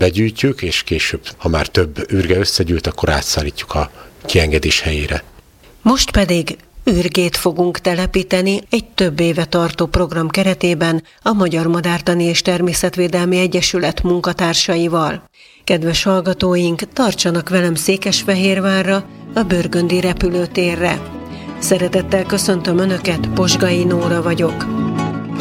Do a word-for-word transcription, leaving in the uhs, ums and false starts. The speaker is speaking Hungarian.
begyűjtjük, és később, ha már több ürge összegyűlt, akkor átszállítjuk a kiengedés helyére. Most pedig ürgét fogunk telepíteni egy több éve tartó program keretében a Magyar Madártani és Természetvédelmi Egyesület munkatársaival. Kedves hallgatóink, tartsanak velem Székesfehérvárra, a Bőrgöndi repülőtérre. Szeretettel köszöntöm Önöket, Posgai Nóra vagyok.